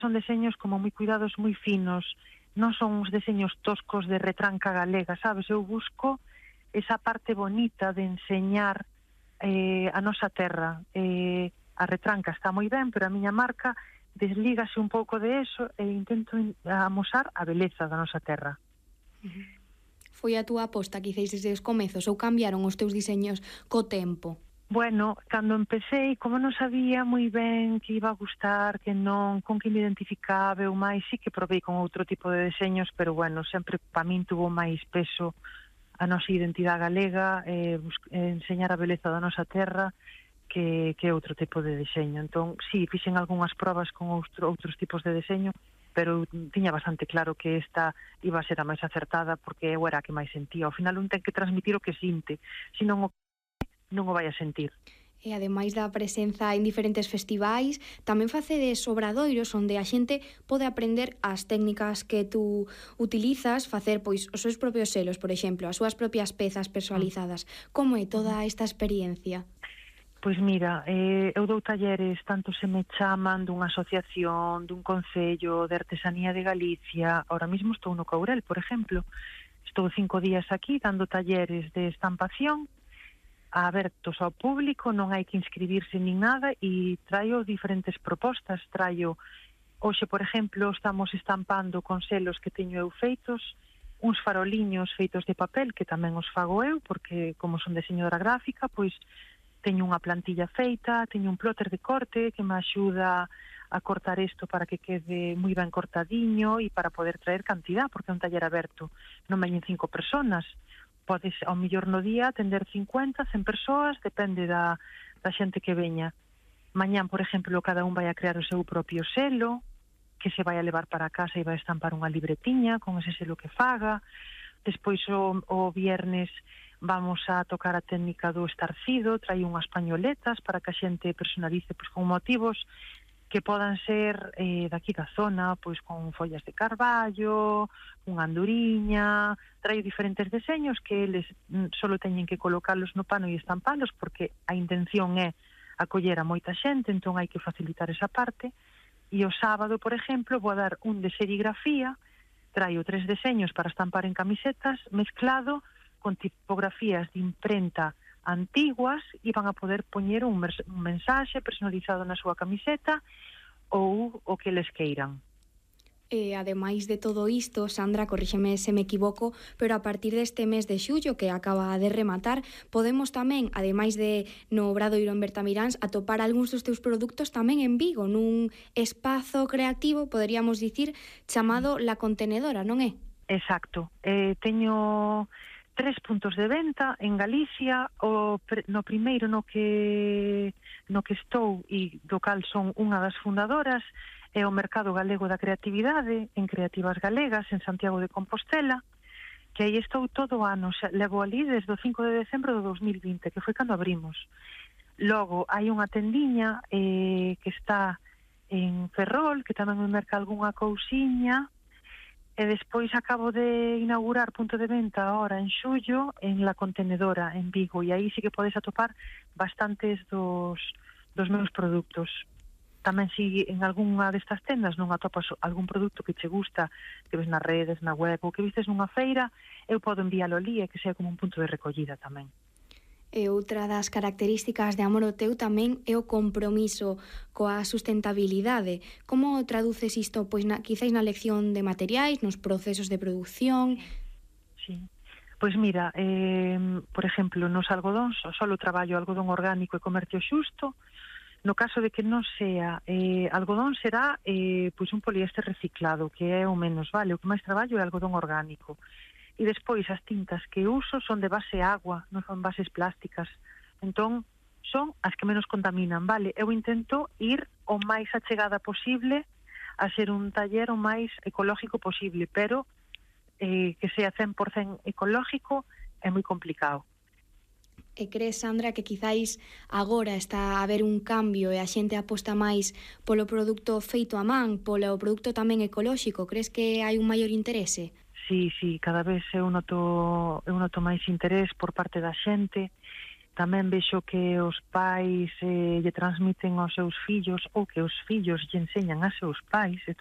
son deseños como moi cuidados, moi finos, non son uns deseños toscos de retranca galega, sabes? Eu busco esa parte bonita de enseñar a nosa terra. A retranca está moi ben, pero a miña marca deslígase un pouco de eso e intento amosar a beleza da nosa terra. Foi a túa aposta que hicéis desde os comezos ou cambiaron os teus diseños co tempo? Bueno, cando empecé, como non sabía moi ben que iba a gustar, que non, con que me identificaba ou máis, sí que probei con outro tipo de deseños, pero bueno, sempre para min tuvo máis peso a nosa identidade galega, enseñar a beleza da nosa terra, que outro tipo de deseño. Entón, sí, fixen algunhas probas con outros tipos de deseño, pero tiña bastante claro que esta iba a ser a máis acertada porque eu era a que máis sentía. Ao final un ten que transmitir o que sinte, senón non o vai a sentir. E ademais da presenza en diferentes festivais, tamén facedes obradoiros onde a xente pode aprender as técnicas que tú utilizas, facer pois os seus propios selos, por exemplo, as súas propias pezas personalizadas. Como é toda esta experiencia? Pois mira, eu dou talleres, tanto se me chaman dunha asociación, dun concello, de artesanía de Galicia. Ahora mismo estou no Courel, por exemplo. Estou 5 días aquí dando talleres de estampación abertos ao público, non hai que inscribirse nin nada, e traio diferentes propostas. Hoxe, por exemplo, estamos estampando con selos que teño eu feitos, uns faroliños feitos de papel, que tamén os fago eu, porque como son diseñadora gráfica, pois teño unha plantilla feita, teño un plotter de corte que me axuda a cortar isto para que quede moi ben cortadiño e para poder traer cantidad, porque é un taller aberto, non veñen 5 personas. Podes, ao mellor no día, atender 50, 100 persoas, depende da xente que veña. Mañán, por exemplo, cada un vai a crear o seu propio selo, que se vai a levar para casa e vai a estampar unha libretiña con ese selo que faga. Despois, o viernes, vamos a tocar a técnica do estarcido, traio unhas pañoletas para que a xente personalice pois, con motivos que podan ser daqui da zona, pois con follas de carballo, unha anduriña. Traio diferentes deseños que eles solo teñen que colocalos no pano e estampalos, porque a intención é acoller a moita xente, entón hai que facilitar esa parte. E o sábado, por exemplo, vou a dar un de serigrafía, traio 3 deseños para estampar en camisetas, mezclado con tipografías de imprenta antiguas, e van a poder poñer un mensaxe personalizado na súa camiseta ou o que les queiran. E, ademais de todo isto, Sandra, corríxeme se me equivoco, pero a partir deste mes de xullo que acaba de rematar, podemos tamén, ademais de no Obradoiro en Bertamiráns, atopar algúns dos teus produtos tamén en Vigo, nun espazo creativo, poderíamos dicir, chamado La Contenedora, non é? Exacto. Teño 3 puntos de venta en Galicia. No primeiro no que estou e do cal son unha das fundadoras é o Mercado Galego da Creatividade en Creativas Galegas en Santiago de Compostela, que aí estou todo o ano, levo ali desde o 5 de decembro do 2020, que foi cando abrimos. Logo hai unha tendiña que está en Ferrol, que tamén me merca algunha cousiña. E despois acabo de inaugurar punto de venta ahora en xullo en La Contenedora, en Vigo, e aí sí que podes atopar bastantes dos meus produtos. Tamén si en algunha destas tendas non atopas algún produto que che gusta, que ves nas redes, na web, ou que vistes nunha feira, eu podo enviálo ali e que sea como un punto de recollida tamén. E outra das características de Amor o Teu tamén é o compromiso coa sustentabilidade. Como traduces isto, pois quizáis na elección de materiais, nos procesos de produción? Sí. Pois mira, por exemplo, nos algodóns, solo traballo algodón orgánico e comercio xusto. No caso de que non sea algodón, será pois un poliéster reciclado, que é o menos, vale? O que máis traballo é algodón orgánico. E despois as tintas que uso son de base agua, non son bases plásticas. Entón, son as que menos contaminan, vale? Eu intento ir o máis achegada posible a ser un taller o máis ecológico posible, pero que sea 100% ecológico é moi complicado. E crees, Sandra, que quizáis agora está a haber un cambio e a xente aposta máis polo produto feito a man, polo produto tamén ecolóxico? Crees que hai un maior interese? Sí, cada vez eu noto máis interés por parte da xente. Tamén vexo que os pais lle transmiten aos seus fillos ou que os fillos lle enseñan a seus pais,